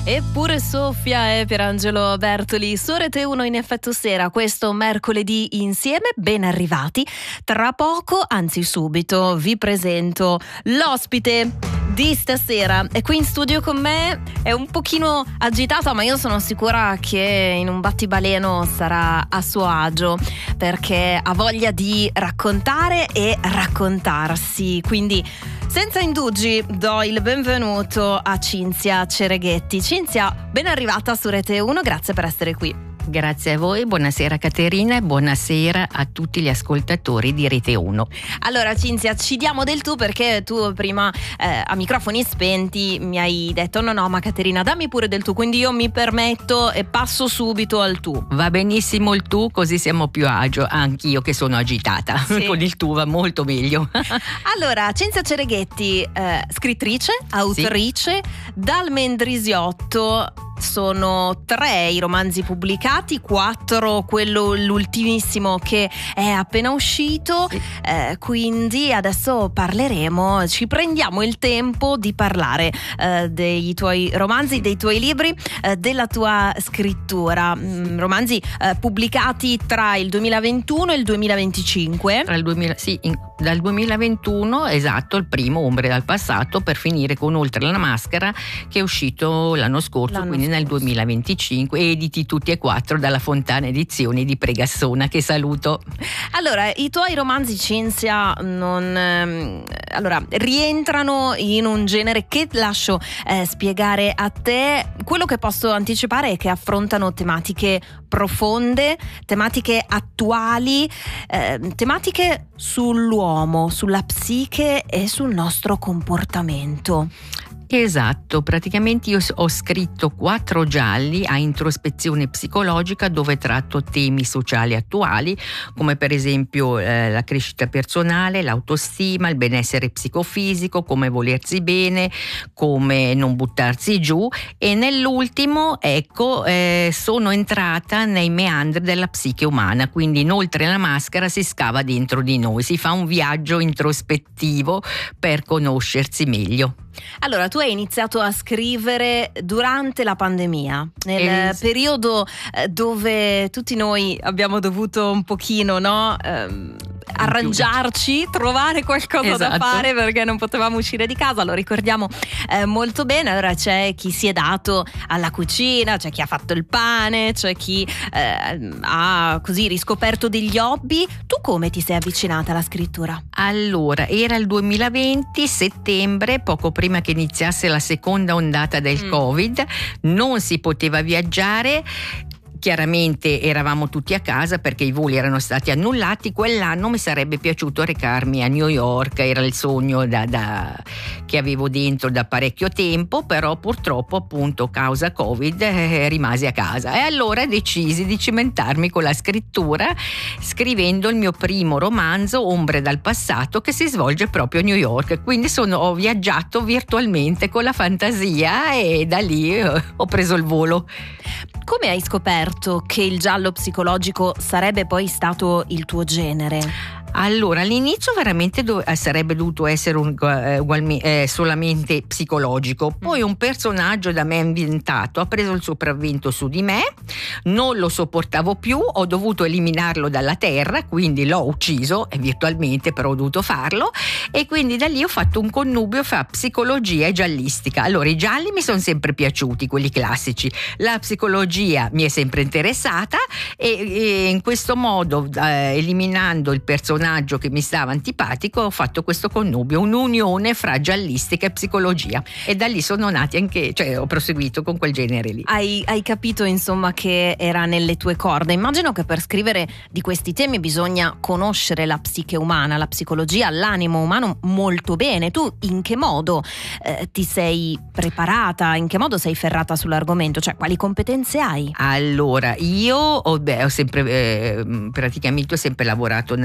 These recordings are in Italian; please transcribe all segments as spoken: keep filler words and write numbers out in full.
Eppure soffia, eh, Pierangelo Bertoli su Rete uno in Effetto Sera, questo mercoledì insieme, ben arrivati. Tra poco, anzi subito, vi presento l'ospite di stasera. È qui in studio con me, è un pochino agitata, ma io sono sicura che in un battibaleno sarà a suo agio, perché ha voglia di raccontare e raccontarsi. Quindi senza indugi do il benvenuto a Cinzia Cereghetti. Cinzia, ben arrivata su Rete uno, grazie per essere qui. Grazie a voi, buonasera Caterina e buonasera a tutti gli ascoltatori di Rete uno. Allora Cinzia, ci diamo del tu, perché tu prima eh, a microfoni spenti mi hai detto no no ma Caterina dammi pure del tu, quindi io mi permetto e passo subito al tu. Va benissimo il tu, così siamo più a agio, anch'io che sono agitata, sì. Con il tu va molto meglio. Allora Cinzia Cereghetti, eh, scrittrice, autrice, sì. Dal Mendrisiotto sono tre i romanzi pubblicati, quattro quello l'ultimissimo che è appena uscito, sì. eh, quindi adesso parleremo, ci prendiamo il tempo di parlare eh, dei tuoi romanzi, dei tuoi libri, eh, della tua scrittura. Mm, romanzi eh, pubblicati tra il duemilaventuno e il duemilaventicinque. Tra il duemila, sì, in, dal duemilaventuno, esatto, il primo Ombre dal passato, per finire con Oltre la maschera, che è uscito l'anno scorso, l'anno quindi nel duemilaventicinque, editi tutti e quattro dalla Fontana Edizioni di Pregassona, che saluto. Allora, i tuoi romanzi, Cinzia, non ehm, allora rientrano in un genere che lascio eh, spiegare a te. Quello che posso anticipare è che affrontano tematiche profonde, tematiche attuali, eh, tematiche sull'uomo, sulla psiche e sul nostro comportamento. Esatto, praticamente io ho scritto quattro gialli a introspezione psicologica dove tratto temi sociali attuali, come per esempio eh, la crescita personale, l'autostima, il benessere psicofisico, come volersi bene, come non buttarsi giù, e nell'ultimo ecco eh, sono entrata nei meandri della psiche umana, quindi inoltre la maschera si scava dentro di noi, si fa un viaggio introspettivo per conoscersi meglio. Allora, tu hai iniziato a scrivere durante la pandemia, nel es- periodo eh, dove tutti noi abbiamo dovuto un pochino, no, ehm, arrangiarci, trovare qualcosa esatto. da fare, perché non potevamo uscire di casa, lo ricordiamo eh, molto bene. Allora c'è chi si è dato alla cucina, c'è chi ha fatto il pane, c'è chi eh, ha così riscoperto degli hobby. Tu come ti sei avvicinata alla scrittura? Allora, era il duemilaventi, settembre, poco prima che iniziasse la seconda ondata del mm. Covid, non si poteva viaggiare. Chiaramente eravamo tutti a casa perché i voli erano stati annullati. Quell'anno mi sarebbe piaciuto recarmi a New York, era il sogno da, da, che avevo dentro da parecchio tempo, però purtroppo appunto causa Covid eh, rimasi a casa, e allora decisi di cimentarmi con la scrittura scrivendo il mio primo romanzo Ombre dal passato, che si svolge proprio a New York, quindi sono, ho viaggiato virtualmente con la fantasia e da lì eh, ho preso il volo. Come hai scoperto che il giallo psicologico sarebbe poi stato il tuo genere? Allora, all'inizio veramente do- sarebbe dovuto essere un, uh, ugualme- eh, solamente psicologico, poi un personaggio da me inventato ha preso il sopravvento su di me, non lo sopportavo più, ho dovuto eliminarlo dalla terra, quindi l'ho ucciso, e virtualmente però ho dovuto farlo, e quindi da lì ho fatto un connubio fra psicologia e giallistica. Allora, i gialli mi sono sempre piaciuti, quelli classici, la psicologia mi è sempre interessata, e, e in questo modo, eh, eliminando il personaggio che mi stava antipatico, ho fatto questo connubio, un'unione fra giallistica e psicologia, e da lì sono nati anche, cioè ho proseguito con quel genere lì. Hai, hai capito insomma che era nelle tue corde. Immagino che per scrivere di questi temi bisogna conoscere la psiche umana, la psicologia, l'animo umano molto bene. Tu in che modo eh, ti sei preparata, in che modo sei ferrata sull'argomento, cioè quali competenze hai? Allora, io ho, beh, ho sempre eh, praticamente ho sempre lavorato nel net sociale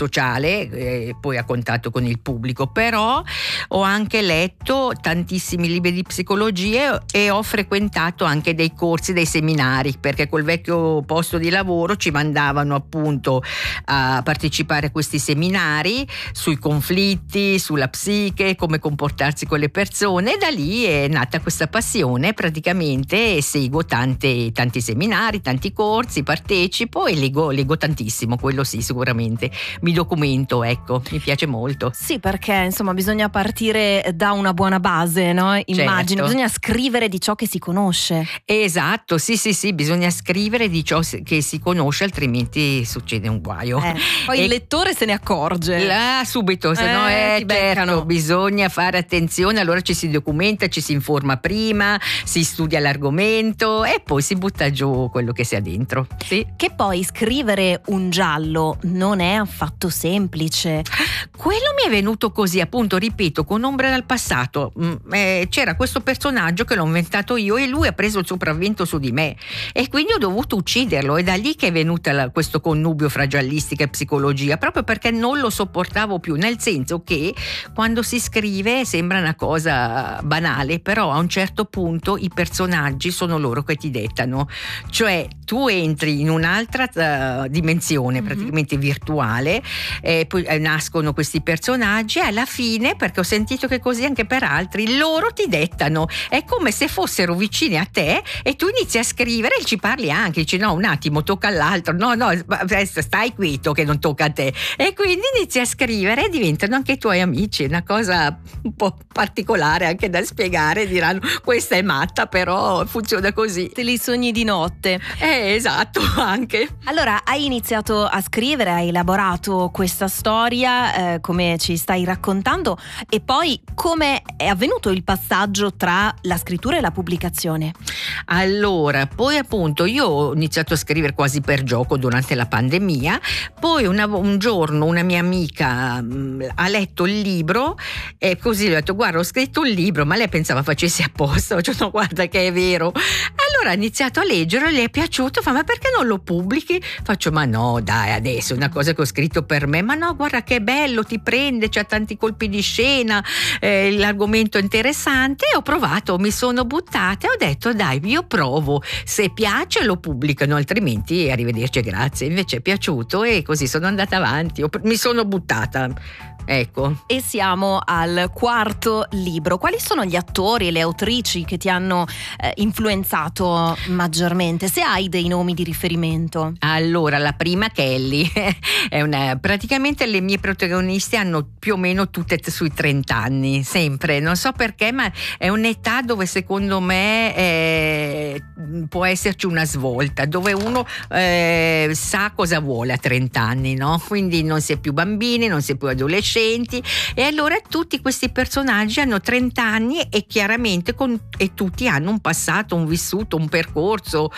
sociale, eh, poi a contatto con il pubblico, però ho anche letto tantissimi libri di psicologia e ho frequentato anche dei corsi, dei seminari, perché col vecchio posto di lavoro ci mandavano appunto a partecipare a questi seminari sui conflitti, sulla psiche, come comportarsi con le persone, e da lì è nata questa passione praticamente, e seguo tante, tanti seminari, tanti corsi, partecipo e leggo, leggo tantissimo, quello sì, sicuramente mi documento, ecco, mi piace molto. Sì, perché insomma bisogna partire da una buona base, no? Immagino, Certo. bisogna scrivere di ciò che si conosce. Esatto, sì sì sì, bisogna scrivere di ciò che si conosce, altrimenti succede un guaio. Eh, poi E il lettore se ne accorge. là subito, se no Eh, è ti beccano. certo, bisogna fare attenzione, allora ci si documenta, ci si informa prima, si studia l'argomento e poi si butta giù quello che si ha dentro. Sì. Che poi scrivere un giallo non è affatto semplice. Quello mi è venuto così, appunto, ripeto, con ombre dal passato. Mm, eh, c'era questo personaggio che l'ho inventato io e lui ha preso il sopravvento su di me e quindi ho dovuto ucciderlo, e da lì che è venuta la, questo connubio fra giallistica e psicologia, proprio perché non lo sopportavo più, nel senso che quando si scrive sembra una cosa banale, però a un certo punto i personaggi sono loro che ti dettano, cioè tu entri in un'altra uh, dimensione, praticamente mm-hmm. virtuale, e poi eh, nascono questi personaggi e alla fine, perché ho sentito che così anche per altri, loro ti dettano, è come se fossero vicini a te e tu inizi a scrivere e ci parli anche, dici no un attimo, tocca all'altro, no no stai quieto che non tocca a te, e quindi inizi a scrivere e diventano anche i tuoi amici. È una cosa un po' particolare anche da spiegare, diranno questa è matta, però funziona così. Te li sogni di notte. Eh esatto, anche. Allora hai iniziato a scrivere, hai elaborato questa storia eh, come ci stai raccontando, e poi come è avvenuto il passaggio tra la scrittura e la pubblicazione? Allora, poi appunto io ho iniziato a scrivere quasi per gioco durante la pandemia, poi una, un giorno una mia amica mh, ha letto il libro e così le ho detto guarda ho scritto un libro, ma lei pensava facessi apposta, ho detto no guarda che è vero. Allora ha iniziato a leggere, le è piaciuto, fa ma perché non lo pubblichi? Faccio ma no dai, adesso è una cosa che ho scritto per me, ma no guarda che bello, ti prende, c'ha tanti colpi di scena, eh, l'argomento è interessante, e ho provato, mi sono buttata e ho detto dai io provo, se piace lo pubblicano, altrimenti arrivederci e grazie. Invece è piaciuto e così sono andata avanti, mi sono buttata. Ecco. E siamo al quarto libro. Quali sono gli attori e le autrici che ti hanno eh, influenzato maggiormente? Se hai dei nomi di riferimento. Allora, la prima Kelly è una, praticamente le mie protagoniste hanno più o meno tutte sui trenta anni, sempre. Non so perché, ma è un'età dove secondo me eh, può esserci una svolta, dove uno eh, sa cosa vuole a trenta anni, no? Quindi non si è più bambini, non si è più adolescenti. E allora tutti questi personaggi hanno trenta anni e chiaramente con, e tutti hanno un passato, un vissuto, un percorso,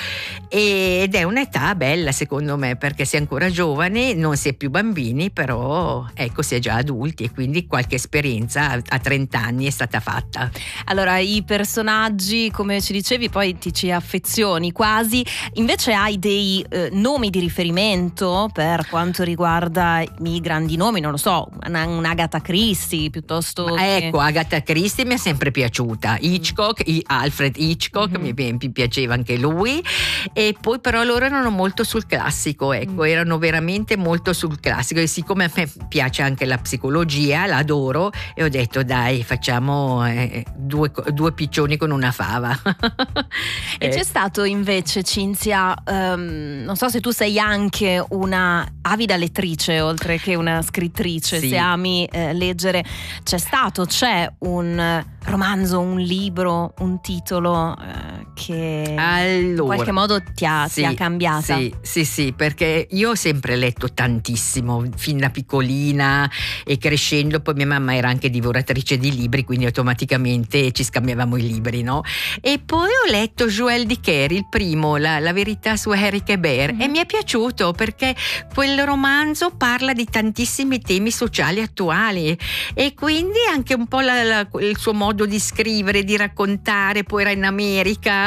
ed è un'età bella secondo me, perché si è ancora giovane, non si è più bambini, però ecco si è già adulti, e quindi qualche esperienza a trenta anni è stata fatta. Allora i personaggi, come ci dicevi, poi ti ci affezioni quasi, invece hai dei eh, nomi di riferimento per quanto riguarda i grandi nomi, non lo so, una un'Agatha Christie piuttosto che... Ecco, Agatha Christie mi è sempre piaciuta, Hitchcock, mm. Alfred Hitchcock, mm-hmm. mi, mi piaceva anche lui, e poi però loro erano molto sul classico, ecco, mm. erano veramente molto sul classico, e siccome a me piace anche la psicologia, l'adoro, e ho detto dai facciamo eh, due, due piccioni con una fava. E eh. c'è stato invece, Cinzia, um, non so se tu sei anche una avida lettrice oltre che una scrittrice, sì. Se ami eh, leggere, c'è stato, c'è un romanzo, un libro, un titolo eh, che allora, in qualche modo ti ha, sì, ti ha cambiata? Sì, sì, sì, perché io ho sempre letto tantissimo, fin da piccolina e crescendo, poi mia mamma era anche divoratrice di libri, quindi automaticamente ci scambiavamo i libri, no? E poi ho letto Joël Dicker, il primo, la, la verità su Eric Hébert, mm-hmm. e mi è piaciuto perché quel romanzo parla di tantissimi temi sociali attuali, e quindi anche un po' la, la, il suo modo di scrivere, di raccontare, poi era in America,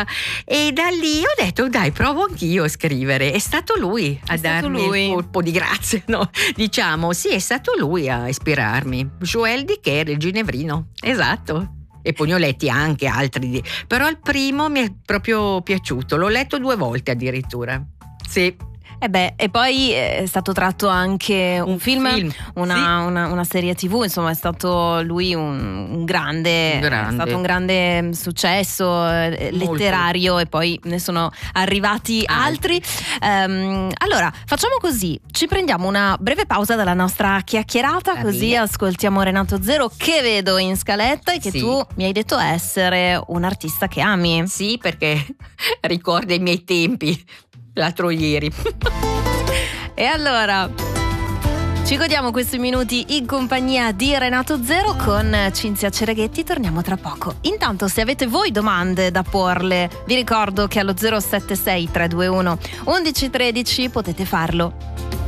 insomma, e da lì ho detto dai, provo anch'io a scrivere. È stato lui a È stato darmi lui. il colpo di grazia, no? Diciamo, sì, è stato lui a ispirarmi. Joël Dicker, il ginevrino, esatto. E poi ne ho letti anche altri, di- però il primo mi è proprio piaciuto, l'ho letto due volte addirittura. Sì. E beh, e poi è stato tratto anche un, Un film, film, una, sì. una, una serie tivù, insomma è stato lui un, un grande, Un grande. è stato un grande successo eh, Molto. letterario, e poi ne sono arrivati altri. Ehm, allora, facciamo così, ci prendiamo una breve pausa dalla nostra chiacchierata, Va così bene. ascoltiamo Renato Zero, che vedo in scaletta e che Sì. tu mi hai detto essere un artista che ami. Sì, perché ricorda i miei tempi, l'altro ieri. E allora ci godiamo questi minuti in compagnia di Renato Zero con Cinzia Cereghetti, torniamo tra poco. Intanto, se avete voi domande da porle, vi ricordo che allo zero sette sei tre due uno uno uno uno tre potete farlo.